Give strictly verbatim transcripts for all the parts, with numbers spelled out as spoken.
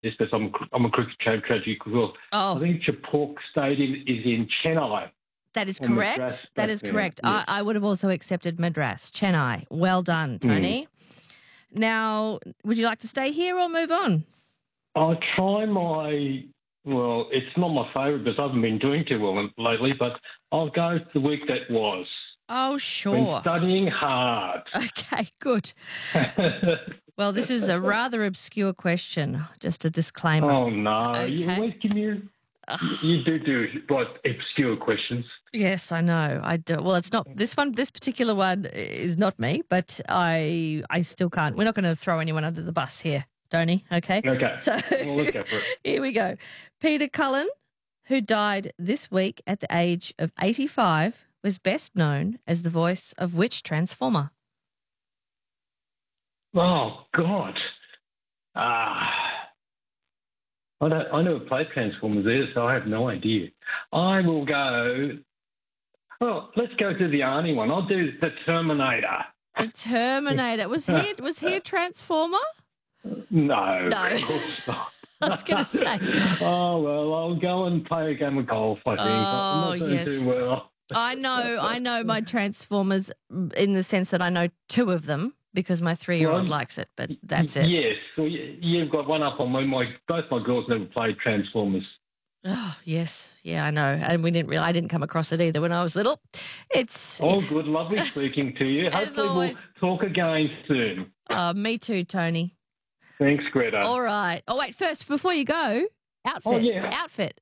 Yes, because I'm, I'm a cricket tra- tragedy because Oh. I think Chapok Stadium is in Chennai. That is Or correct. Madras That back is then, correct. yes. I, I would have also accepted Madras, Chennai. Well done, Tony. Now, would you like to stay here or move on? I'll try my, well, it's not my favourite because I haven't been doing too well lately, but I'll go the week that was. Oh, Been sure. studying hard. Okay, good. Well, this is a rather obscure question, just a disclaimer. Oh, no. You Okay. always give me, you do do like obscure questions. Yes, I know. I do. Well, it's not this one. This particular one is not me, but I I still can't. We're not going to throw anyone under the bus here, Tony. Okay. Okay. So We'll look out for it. here we go. Peter Cullen, who died this week at the age of eighty-five, was best known as the voice of which Transformer? Oh, God. Ah. I, don't, I never played Transformers either, so I have no idea. I will go, well, let's go to the Arnie one. I'll do the Terminator. The Terminator. Was he was he a Transformer? No. No. Of course not. I was going to say. Oh, well, I'll go and play a game of golf, I think. Oh, I'm not doing yes. too well. I know, I know my Transformers in the sense that I know two of them because my three-year-old Well, likes it, but that's it. Yes. Well, y- you've got one up on me. My, both my girls never played Transformers. Oh, yes. Yeah, I know. And we didn't really, I didn't come across it either when I was little. It's, Oh, good. Lovely speaking to you. As Hopefully always. we'll talk again soon. uh, me too, Tony. Thanks, Greta. All right. Oh, wait, first, before you go, outfit. Oh, yeah. Outfit.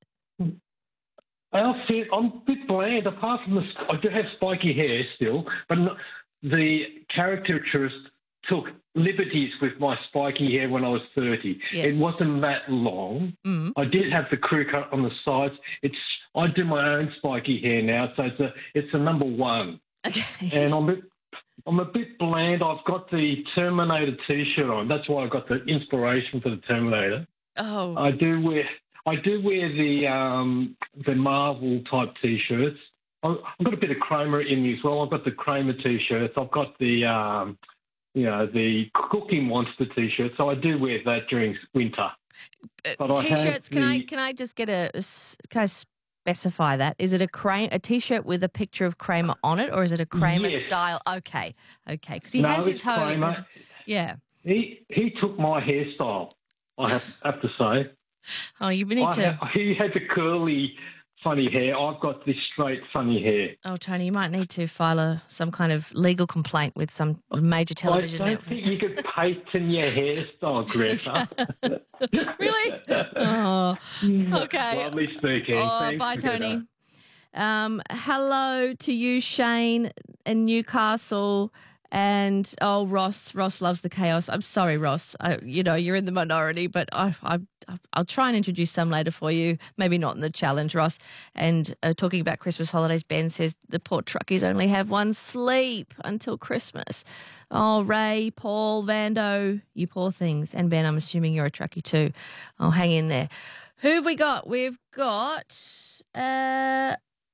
Outfit, I'm a bit bland. Apart from the, I do have spiky hair still, but not, the caricaturist took liberties with my spiky hair when I was thirty. Yes. It wasn't that long. Mm. I did have the crew cut on the sides. It's I do my own spiky hair now, so it's a it's a number one. Okay. And I'm a bit, I'm a bit bland. I've got the Terminator T-shirt on. That's why I got the inspiration for the Terminator. Oh. I do wear I do wear the um, the Marvel type T-shirts. I- I've got a bit of Kramer in me as well. I've got the Kramer T-shirts. I've got the um, you know the Cookie Monster T-shirt. So I do wear that during winter. But I have T-shirts. Can I the- can I just get a can I specify that? Is it a Kramer a T-shirt with a picture of Kramer on it, or is it a Kramer Yes. style? Okay, okay, because he No, has his it's home. Kramer. his- Yeah. He he took my hairstyle. I have, have to say. Oh, you need I to. ha- he had the curly, funny hair. I've got this straight, funny hair. Oh, Tony, you might need to file a some kind of legal complaint with some major television I don't network. think you could patent your hairstyle, Greta. Really? Oh, okay. Lovely speaking. Oh, Thanks, bye, Greta. Tony. Um, hello to you, Shane, in Newcastle. And, oh, Ross. Ross loves the chaos. I'm sorry, Ross. I, you know, you're in the minority, but I, I, I'll try and introduce some later for you. Maybe not in the challenge, Ross. And uh, talking about Christmas holidays, Ben says the poor truckies only have one sleep until Christmas. Oh, Ray, Paul, Vando, you poor things. And Ben, I'm assuming you're a truckie too. Oh, hang in there. Who have we got? We've got... Uh,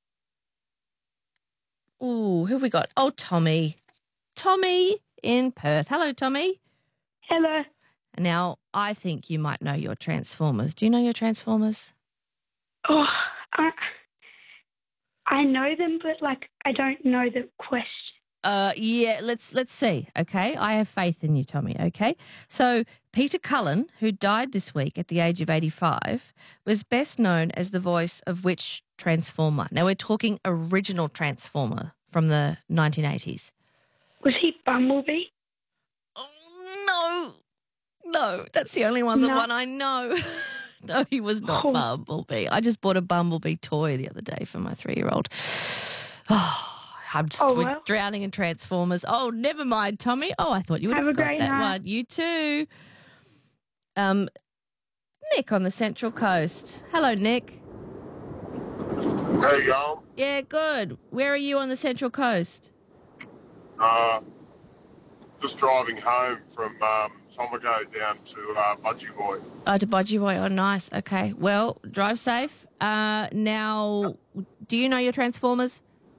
ooh, who have we got? Oh, Tommy. Tommy in Perth. Hello, Tommy. Hello. Now, I think you might know your Transformers. Do you know your Transformers? Oh, I, I know them, but like I don't know the question. Uh, yeah, let's let's see. Okay, I have faith in you, Tommy. Okay, so Peter Cullen, who died this week at the age of eighty-five, was best known as the voice of which Transformer? Now we're talking original Transformer from the nineteen eighties. Was he Bumblebee? Oh, no, no, that's the only one, the No. one I know. No, he was not Oh. Bumblebee. I just bought a Bumblebee toy the other day for my three-year-old. Oh, I'm just Oh, we're well. drowning in Transformers. Oh, never mind, Tommy. Oh, I thought you would have, Have a got great that night. one. You too. Um, Nick on the Central Coast. Hello, Nick. How you going? Yeah, good. Where are you on the Central Coast? Uh, just driving home from um, Tomago down to uh, Budgie Boy. Oh, to Budgie Boy. Oh, nice. Okay. Well, drive safe. Uh, now, do you know your Transformers?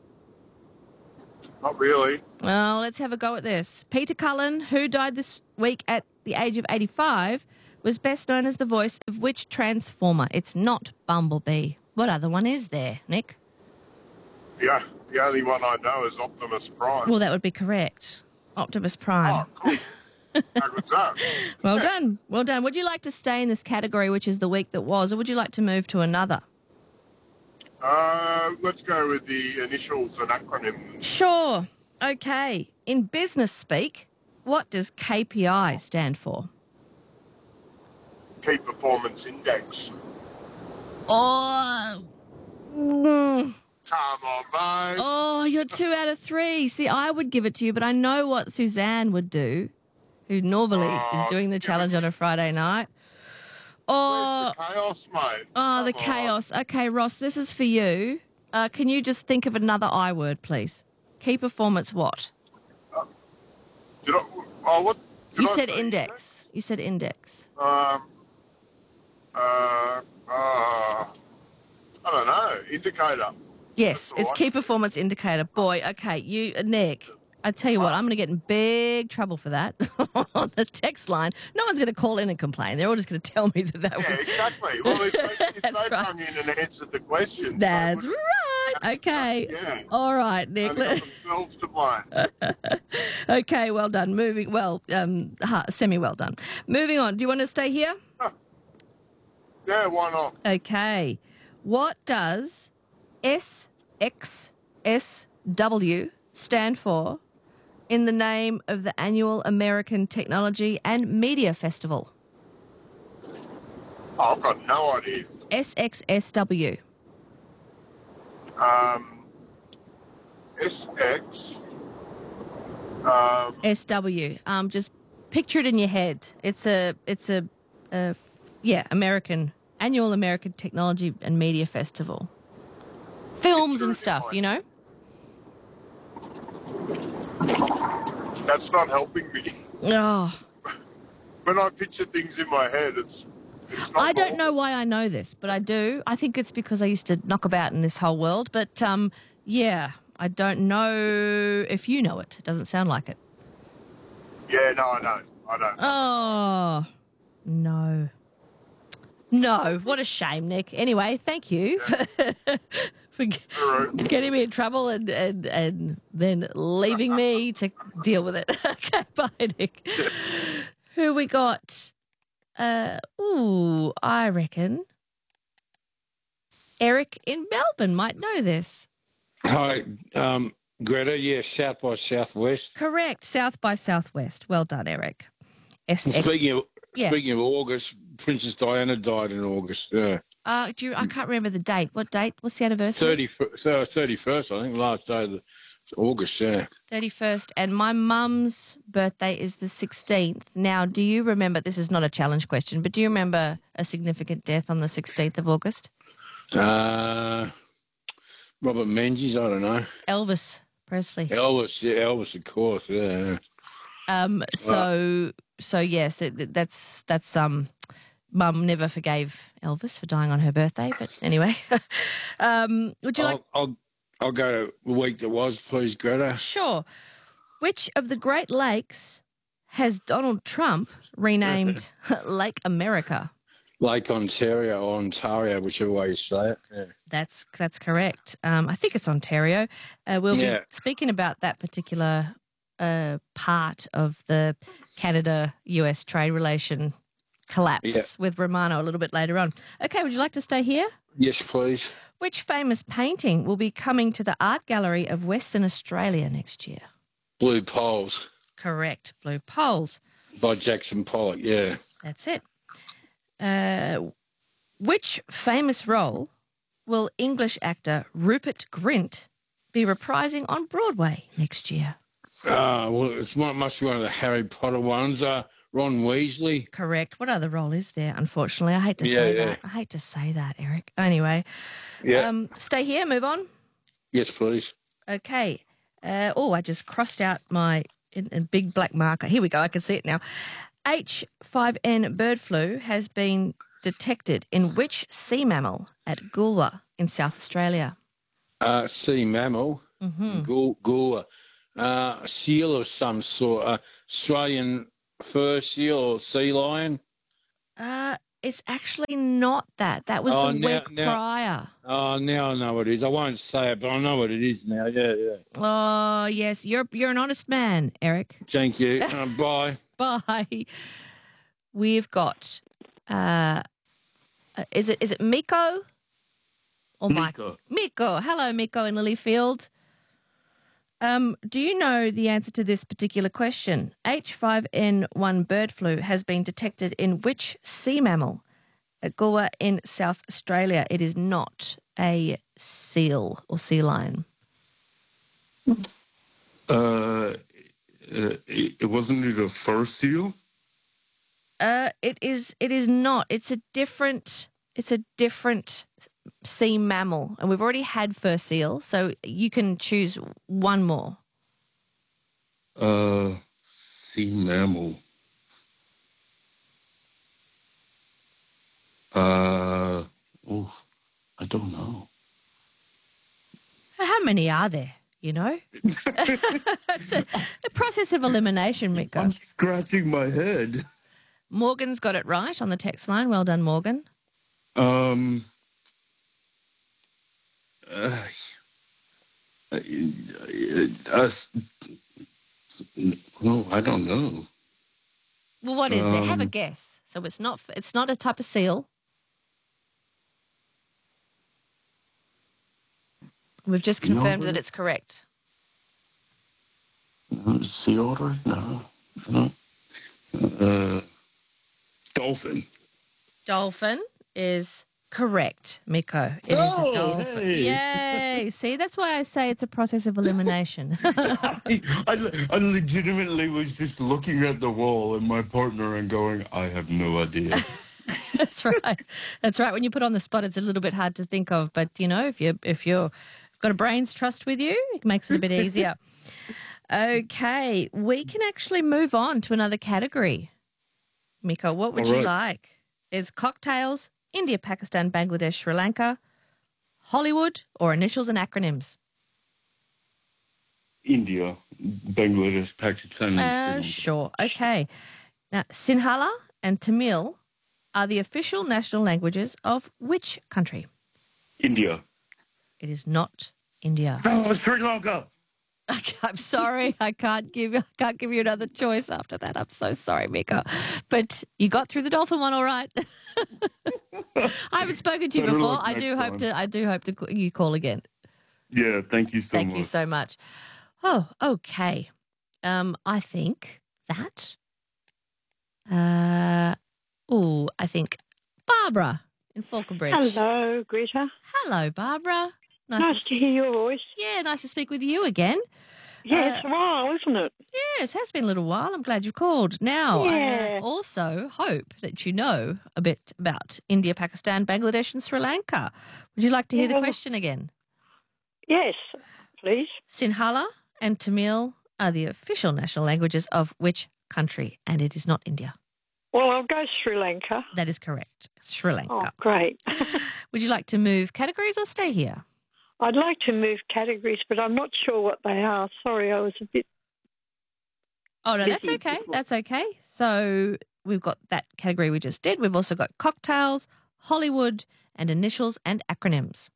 Not really. Well, let's have a go at this. Peter Cullen, who died this week at the age of eighty-five, was best known as the voice of which Transformer? It's not Bumblebee. What other one is there, Nick? Yeah, the only one I know is Optimus Prime. Well, that would be correct. Optimus Prime. Oh, cool. How good's that? Well done. Well done. Would you like to stay in this category, which is the week that was, or would you like to move to another? Uh, let's go with the initials and acronyms. Sure. Okay. In business speak, what does K P I stand for? Key Performance Index. Oh. Mm. Come on, mate. Oh, you're two out of three. See, I would give it to you, but I know what Suzanne would do, who normally Oh, is doing the give challenge it- on a Friday night. Oh, Where's the chaos, mate? oh, the Come on. chaos. Okay, Ross, this is for you. Uh, can you just think of another I word, please? Key performance what? Did I, oh, what? Did You I said say index. You said index. Um, uh, uh, I don't know. Indicator. Yes, That's the it's one. key performance indicator. Boy, okay, you, Nick, I tell you what, I'm going to get in big trouble for that on the text line. No one's going to call in and complain. They're all just going to tell me that that Yeah, was... exactly. Well, if they, if That's they right. rung in and answered the question, That's they would right. Okay. Yeah. All right, Nick. only got themselves to blame. Okay, well done. Moving, well, um, ha- semi well done. Moving on. Do you want to stay here? Yeah, why not? Okay. What does S X S W stand for in the name of the annual American Technology and Media Festival? Oh, I've got no idea. S X S W. Um, S X. Um, S W. Um, just picture it in your head. It's a, it's a, a yeah, American annual American Technology and Media Festival. Films Picture it in and stuff, your you know. that's not helping me. Oh, When I picture things in my head, it's it's not. I don't know normal. why I know this, but I do. I think it's because I used to knock about in this whole world. But um, yeah, I don't know if you know it. It doesn't sound like it. Yeah, no, I don't. I don't. Oh, no. No, what a shame, Nick. Anyway, thank you for, for g- All right. getting me in trouble and, and, and then leaving me to deal with it. Okay, bye, Nick. Who we got? Uh, ooh, I reckon Eric in Melbourne might know this. Hi, um, Greta. Yeah, South by Southwest. Correct, South by Southwest. Well done, Eric. S And X. speaking of Yeah. speaking of August, Princess Diana died in August. Yeah, Uh, do you, I can't remember the date. What date? What's the anniversary? thirty so thirty first, I think, last day of the August. Yeah, thirty-first, and my mum's birthday is the sixteenth. Now, do you remember, this is not a challenge question, but do you remember a significant death on the sixteenth of August? uh, Robert Menzies. I don't know. Elvis Presley. Elvis. Yeah, Elvis, of course. Yeah. Um, so, so yes, it, that's, that's, um, Mum never forgave Elvis for dying on her birthday, but anyway. um, would you like... I'll, I'll I'll go to the week that was, please, Greta. Sure. Which of the Great Lakes has Donald Trump renamed Lake America? Lake Ontario, or Ontario, whichever way you say it. Yeah. That's that's correct. Um, I think it's Ontario. Uh, we'll Yeah. be speaking about that particular uh, part of the Canada-U S trade relation collapse Yeah. with Romano a little bit later on. Okay, would you like to stay here? Yes, please. Which famous painting will be coming to the Art Gallery of Western Australia next year? Blue Poles Correct. Blue Poles. by Jackson Pollock. Yeah. That's it. Uh, which famous role will English actor Rupert Grint be reprising on Broadway next year? Ah, well, it must be one of the Harry Potter ones. Uh, Ron Weasley. Correct. What other role is there? Unfortunately, I hate to Yeah, say yeah. that. I hate to say that, Eric. Anyway, Yeah. um, stay here. Move on. Yes, please. Okay. Uh, oh, I just crossed out my in, in big black marker. Here we go. I can see it now. H five N bird flu has been detected in which sea mammal at Goolwa in South Australia? Uh, sea mammal. Mm-hmm. Gul- Gula. Uh, a seal of some sort. Uh, Australian fur seal or sea lion. Uh, it's actually not that. That was Oh, the now- week now- prior. Oh, now I know what it is. I won't say it, but I know what it is now. Yeah, yeah. Oh, yes. You're you're an honest man, Eric. Thank you. Uh, bye. Bye. We've got, uh, uh, is it is it Miko or Mike? Miko. Miko. Hello, Miko in Lilyfield. Um, do you know the answer to this particular question? H five N one bird flu has been detected in which sea mammal? At Goa in South Australia. It is not a seal or sea lion. Uh, uh, it, it wasn't it a fur seal? Uh, it is. It is not. It's a different. It's a different sea mammal, and we've already had fur seal, so you can choose one more. Uh, sea mammal. Uh, oh, I don't know. How many are there? You know, it's a, a process of elimination, Miko. I'm scratching my head. Morgan's got it right on the text line. Well done, Morgan. Um, uh, uh, uh, no, I don't know. Well, what is it? Have a Um, guess. So it's not. It's not a type of seal. We've just confirmed No. that it's correct. No, sea otter? No, no. Uh, dolphin. Dolphin is correct, Miko. It is Oh, a dolphin. hey. Yay. See, that's why I say it's a process of elimination. I, I, I legitimately was just looking at the wall and my partner and going, I have no idea. That's right. That's right. When you put on the spot, it's a little bit hard to think of. But, you know, if, you, if you've got a brain's trust with you, it makes it a bit easier. Okay. We can actually move on to another category. Miko, what would All you right. like? Is cocktails, India, Pakistan, Bangladesh, Sri Lanka, Hollywood, or initials and acronyms? India, Bangladesh, Pakistan, and Sri Uh, Lanka. sure. Okay. Now, Sinhala and Tamil are the official national languages of which country? India. It is not India. Oh, Sri Lanka. I'm sorry, I can't give I can't give you another choice after that. I'm so sorry, Mika. But you got through the dolphin one all right. I haven't spoken to you Better before. luck I next do hope time. to I do hope to c- you call again. Yeah, thank you so Thank much. you so much. Oh, okay. Um, I think that uh oh, I think Barbara in Falconbridge. Hello, Greta. Hello, Barbara. Nice, Nice to, to hear your voice. yeah, nice to speak with you again. Yeah, it's a while, isn't it? Yes, it has been a little while. I'm glad you've called. Now, Yeah. I also hope that you know a bit about India, Pakistan, Bangladesh, and Sri Lanka. Would you like to hear the Yeah. question again? Yes, please. Sinhala and Tamil are the official national languages of which country? And it is not India. Well, I'll go Sri Lanka. That is correct. Sri Oh, Lanka. great. Would you like to move categories or stay here? I'd like to move categories, but I'm not sure what they are. Sorry, I was a bit. Oh, no, that's Busy okay. before. That's okay. So we've got that category we just did. We've also got cocktails, Hollywood, and initials and acronyms.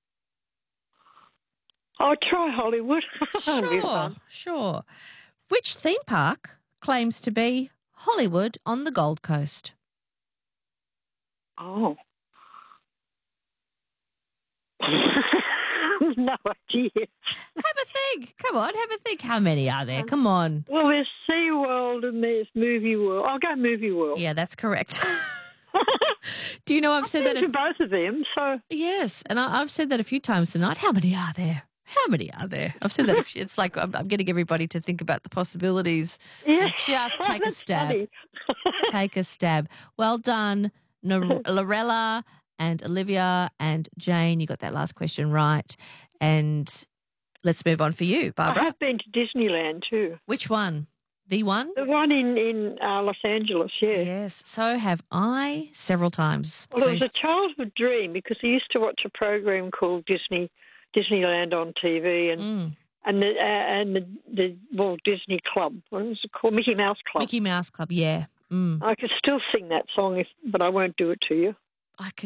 I'll try Hollywood. That'll be Sure, fun. sure. Which theme park claims to be Hollywood on the Gold Coast? Oh. No idea. Have a think. Come on, have a think. How many are there? Come on. Well, there's SeaWorld and there's Movie World. I'll go Movie World. Yeah, that's correct. Do you know I've said I've that? been A, to both of them, so yes, and I, I've said that a few times tonight. How many are there? How many are there? I've said that. a few- It's like I'm, I'm getting everybody to think about the possibilities. yeah. Just take a That's stab. funny. Take a stab. Well done, Nor- Lorella and Olivia and Jane. You got that last question right. And let's move on for you, I Barbara. have been to Disneyland too. Which one? The one? The one in in uh, Los Angeles, yeah. Yes, so have I several times. Well, it was a Please. childhood dream because I used to watch a program called Disney Disneyland on T V and Mm, and the uh, and the, the Walt Disney Club. What was it called? Mickey Mouse Club. Mickey Mouse Club, yeah. Mm. I could still sing that song, if, but I won't do it to you. I can